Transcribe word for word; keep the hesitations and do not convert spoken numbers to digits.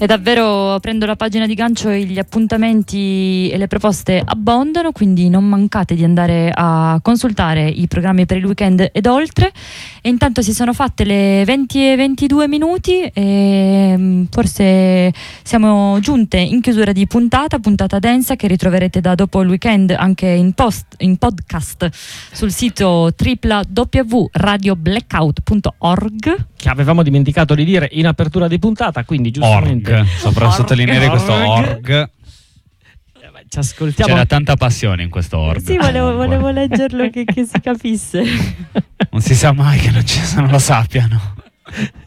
E davvero prendo la pagina di gancio e gli appuntamenti e le proposte abbondano, quindi non mancate di andare a consultare i programmi per il weekend ed oltre. E intanto si sono fatte le venti e ventidue minuti e forse siamo giunte in chiusura di puntata, puntata densa che ritroverete da dopo il weekend anche in, post, in podcast sul sito w w w punto radio blackout punto org, che avevamo dimenticato di dire in apertura di puntata, quindi giustamente org, sopra sottolineare questo org. Ci ascoltiamo. C'era tanta passione in questo org. Sì, volevo, volevo leggerlo che, che si capisse. Non si sa mai che non, ci, non lo sappiano.